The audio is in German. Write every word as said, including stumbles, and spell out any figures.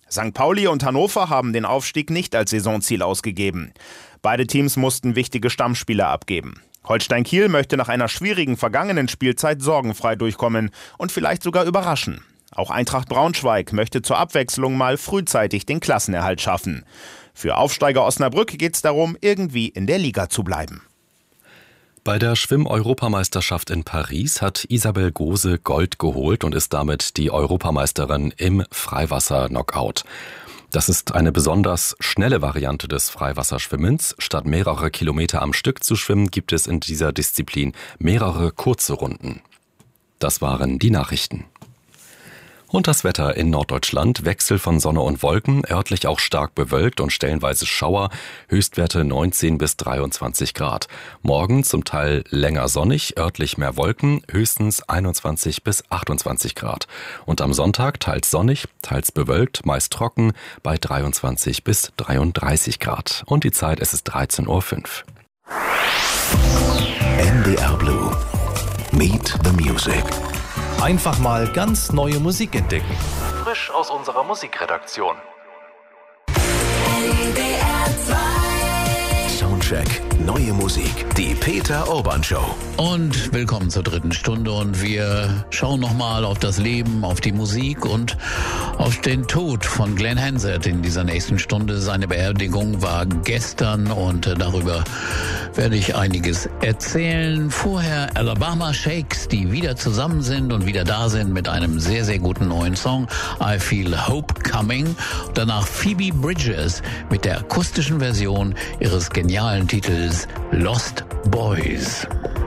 Sankt Pauli und Hannover haben den Aufstieg nicht als Saisonziel ausgegeben. Beide Teams mussten wichtige Stammspieler abgeben. Holstein Kiel möchte nach einer schwierigen vergangenen Spielzeit sorgenfrei durchkommen und vielleicht sogar überraschen. Auch Eintracht Braunschweig möchte zur Abwechslung mal frühzeitig den Klassenerhalt schaffen. Für Aufsteiger Osnabrück geht es darum, irgendwie in der Liga zu bleiben. Bei der Schwimm-Europameisterschaft in Paris hat Isabel Gose Gold geholt und ist damit die Europameisterin im Freiwasser-Knockout. Das ist eine besonders schnelle Variante des Freiwasserschwimmens. Statt mehrere Kilometer am Stück zu schwimmen, gibt es in dieser Disziplin mehrere kurze Runden. Das waren die Nachrichten. Und das Wetter in Norddeutschland: Wechsel von Sonne und Wolken, örtlich auch stark bewölkt und stellenweise Schauer, Höchstwerte neunzehn bis dreiundzwanzig Grad. Morgen zum Teil länger sonnig, örtlich mehr Wolken, höchstens einundzwanzig bis achtundzwanzig Grad. Und am Sonntag teils sonnig, teils bewölkt, meist trocken, bei dreiundzwanzig bis dreiunddreißig Grad. Und die Zeit, es ist dreizehn Uhr fünf. N D R Blue. Meet the Music. Einfach mal ganz neue Musik entdecken. Frisch aus unserer Musikredaktion. Soundcheck. Neue Musik. Die Peter Urban Show. Und willkommen zur dritten Stunde. Und wir schauen nochmal auf das Leben, auf die Musik und auf den Tod von Glenn Hansard in dieser nächsten Stunde. Seine Beerdigung war gestern und darüber werde ich einiges erzählen. Vorher Alabama Shakes, die wieder zusammen sind und wieder da sind mit einem sehr, sehr guten neuen Song, I Feel Hope Coming. Danach Phoebe Bridgers mit der akustischen Version ihres genialen Titels Lost Boys.